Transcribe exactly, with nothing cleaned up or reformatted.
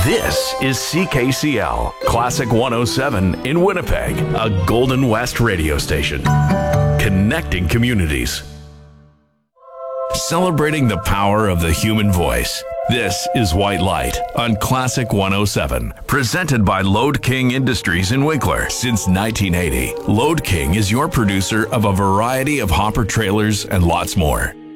This is C K C L, Classic one oh seven in Winnipeg, a Golden West radio station. Connecting communities. Celebrating the power of the human voice. This is White Light on Classic one oh seven, presented by Load King Industries in Winkler. Since nineteen eighty, Load King is your producer of a variety of hopper trailers and lots more.